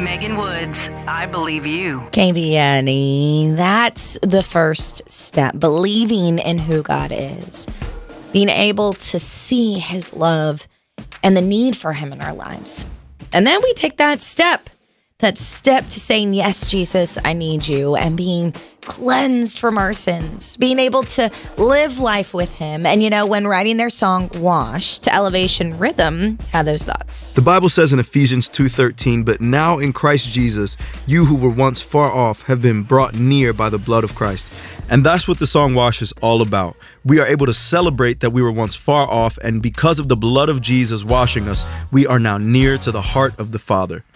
Megan Woods, I believe you. KBNE, that's the first step, believing in who God is, being able to see his love and the need for him in our lives. And then we take that step to saying, yes, Jesus, I need you, and being cleansed from our sins, being able to live life with him. And, when writing their song, Washed, Elevation Rhythm had those thoughts. The Bible says in Ephesians 2:13, but now in Christ Jesus, you who were once far off have been brought near by the blood of Christ. And that's what the song Wash is all about. We are able to celebrate that we were once far off, and because of the blood of Jesus washing us, we are now near to the heart of the Father.